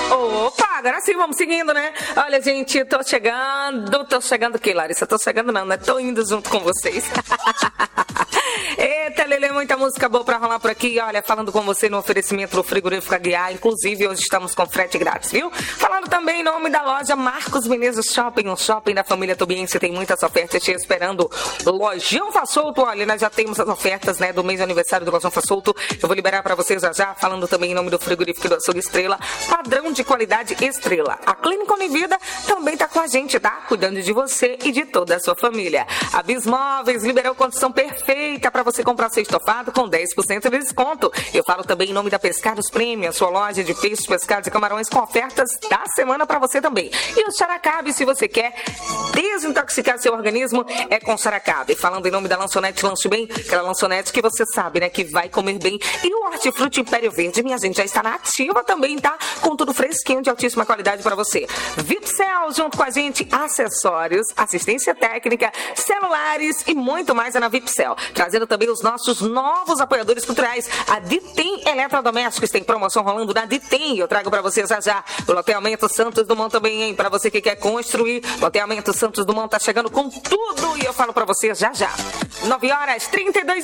Opa, agora sim, vamos seguindo, né? Olha, gente, tô chegando o quê, Larissa? Tô chegando não, né? Tô indo junto com vocês. Eita, Lelê, muita música boa pra rolar por aqui. Olha, falando com você no oferecimento do Frigorífico Aguiar. Inclusive, hoje estamos com frete grátis, viu? Falando também em nome da loja Marcos Menezes Shopping, um shopping da família Tobiense. Tem muitas ofertas te esperando. Lojão Fassolto, olha, nós já temos as ofertas, né, do mês de aniversário do Lojão Fassolto. Eu vou liberar pra vocês já. Falando também em nome do Frigorífico do Açougue Estrela. Padrão de qualidade Estrela. A Clínica Univida também tá com a gente, tá? Cuidando de você e de toda a sua família. A Bismóveis liberou condição perfeita para você comprar seu estofado com 10% de desconto. Eu falo também em nome da Pescados Premium, sua loja de peixes, pescados e camarões com ofertas da semana para você também. E o Xaracabe, se você quer desintoxicar seu organismo, é com Xaracabe. Falando em nome da Lanchonete Lanche Bem, aquela lanchonete que você sabe, né, que vai comer bem. E o Hortifruti Império Verde, minha gente, já está na ativa também, tá? Com tudo fresquinho de altíssima qualidade para você. Vipcel, junto com a gente, acessórios, assistência técnica, celulares e muito mais é na Vipcel. Trazendo também os nossos novos apoiadores culturais. A Ditem Eletrodomésticos tem promoção rolando na Ditem. Eu trago para vocês já. O loteamento Santos Dumont também, hein? Para você que quer construir, loteamento Santos Dumont tá chegando com tudo e eu falo para vocês já. 9h32,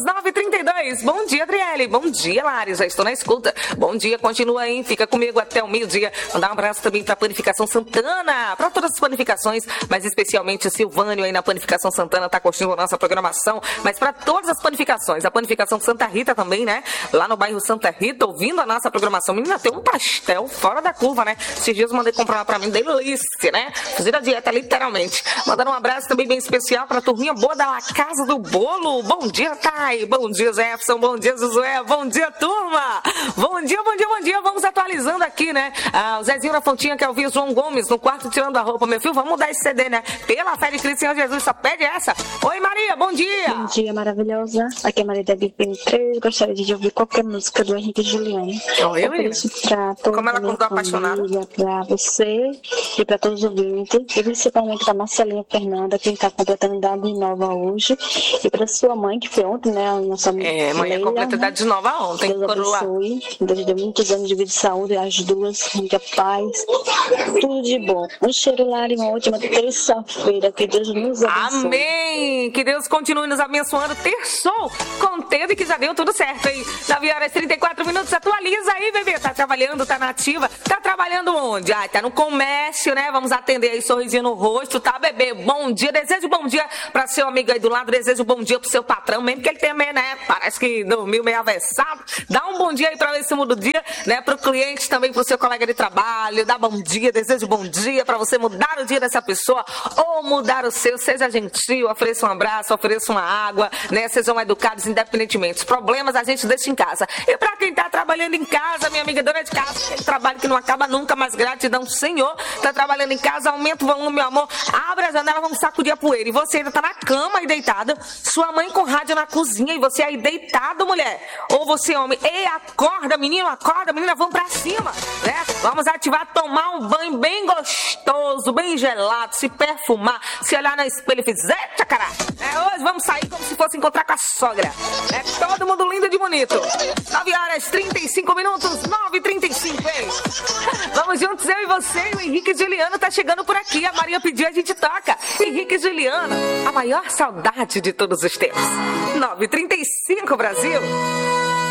9h32. Bom dia, Adriele. Bom dia, Lari. Já estou na escuta. Bom dia, continua aí. Fica comigo até o meio-dia. Mandar um abraço também para a Panificação Santana. Para todas as panificações, mas especialmente o Silvânio aí na Panificação Santana tá curtindo a nossa programação. Mas para todas as panificações, a Panificação Santa Rita também, né? Lá no bairro Santa Rita, ouvindo a nossa programação. Menina, tem um pastel fora da curva, né? Esses dias eu mandei comprar pra mim, delícia, né? Fugir da dieta, literalmente. Mandando um abraço também bem especial pra turminha boa da Casa do Bolo. Bom dia, Thay. Bom dia, Jefferson. Bom dia, Josué. Bom dia, turma. Bom dia. Vamos atualizando aqui, né? O Zezinho na Fontinha quer ouvir o João Gomes no quarto tirando a roupa. Meu filho, vamos mudar esse CD, né? Pela fé de Cristo Senhor Jesus, só pede essa. Oi, Maria, bom dia. Bom dia, maravilhosa. Aqui é a Maria da BP3. Gostaria de ouvir qualquer música do Henrique e Juliano. Eu pra toda como ela acordou apaixonada. Pra você e pra todos os ouvintes. E principalmente pra Marcelinha Fernanda, que está completando idade nova hoje. E pra sua mãe, que foi ontem, né? A nossa mãe completa idade nova ontem. Deus abençoe. Deus dê muitos anos de vida e saúde. As duas, muita paz. Tudo de bom. Um cheiro lá e uma ótima terça-feira. Que Deus nos abençoe. Amém. Que Deus continue nos abençoando. Terçou, contendo e que já deu tudo certo, hein? 9h34. Atualiza aí, bebê. Tá trabalhando, tá na ativa. Tá trabalhando onde? Tá no comércio, né? Vamos atender aí, sorrisinho no rosto, tá, bebê? Bom dia. Desejo bom dia pra seu amigo aí do lado. Desejo bom dia pro seu patrão, mesmo que ele tenha, né? Parece que dormiu meio avessado. Dá um bom dia aí pra ver se muda o dia, né? Pro cliente também, pro seu colega de trabalho. Dá bom dia. Desejo bom dia pra você mudar o dia dessa pessoa ou mudar o seu. Seja gentil, ofereça um abraço, ofereça uma água, né? Sejam educados independentemente. Os problemas a gente deixa em casa. E pra quem tá trabalhando em casa, minha amiga dona de casa, aquele trabalho que não acaba nunca, mas gratidão, Senhor. Tá trabalhando em casa, aumenta o volume, meu amor. Abre a janela, vamos sacudir a poeira. E você ainda tá na cama aí deitado, sua mãe com rádio na cozinha e você aí deitado, mulher. Ou você, homem, ei, acorda, menina, vamos pra cima, né? Vamos ativar, tomar um banho bem gostoso, bem gelado, se perfumar, se olhar no espelho e fizer, tchacará. Hoje vamos sair como se fosse encontrar com a sogra. Todo mundo lindo de bonito. 9h35, 9h35, hein? Vamos juntos, eu e você. O Henrique e Juliano tá chegando por aqui. A Maria pediu, a gente toca. Henrique e Juliano, a maior saudade de todos os tempos. 9h35, Brasil.